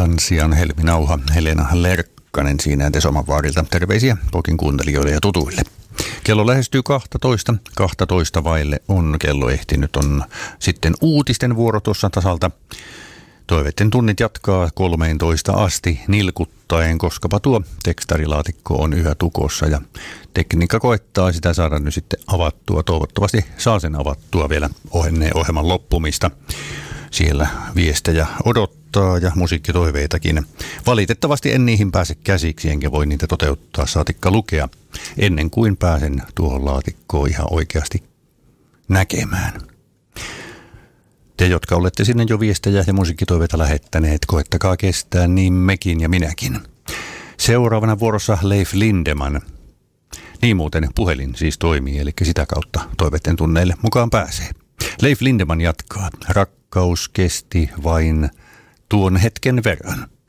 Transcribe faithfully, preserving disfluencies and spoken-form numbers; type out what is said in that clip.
Tanssijan Helmi Nauha, Helena Lerkkanen siinä Tesomanvaarilta. Terveisiä Pokin kuuntelijoille ja tutuille. Kello lähestyy kahtatoista. kahtatoista vaille on kello ehtinyt. On sitten uutisten vuoro tuossa tasalta. Toiveiden tunnit jatkaa kolmeentoista asti nilkuttaen, koskapa tuo tekstarilaatikko on yhä tukossa ja tekniikka koettaa sitä saada nyt sitten avattua. Toivottavasti saa sen avattua vielä ennen ohjelman loppumista. Siellä viestejä odottaa ja musiikkitoiveitakin. Valitettavasti en niihin pääse käsiksi, enkä voi niitä toteuttaa, saatikka lukea, ennen kuin pääsen tuohon laatikkoon ihan oikeasti näkemään. Te, jotka olette sinne jo viestejä ja musiikkitoiveita lähettäneet, koettakaa kestää niin mekin ja minäkin. Seuraavana vuorossa Leif Lindeman. Niin muuten puhelin siis toimii, eli sitä kautta toiveiden tunneille mukaan pääsee. Leif Lindeman jatkaa. Rakkaus kesti vain tuon hetken verran.